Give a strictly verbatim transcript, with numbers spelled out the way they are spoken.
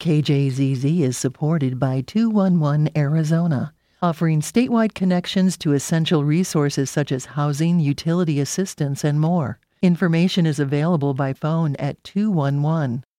K J Z Z is supported by two one one Arizona, offering statewide connections to essential resources such as housing, utility assistance, and more. Information is available by phone at two one one.